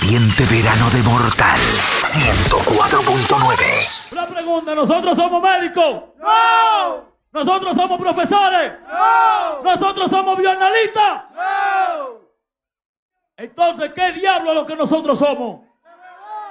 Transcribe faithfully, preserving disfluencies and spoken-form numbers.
ardiente verano de Mortal ciento cuatro punto nueve. Una pregunta, ¿nosotros somos médicos? ¡No! ¿Nosotros somos profesores? ¡No! ¿Nosotros somos bioanalistas? ¡No! Entonces, ¿qué diablo es lo que nosotros somos?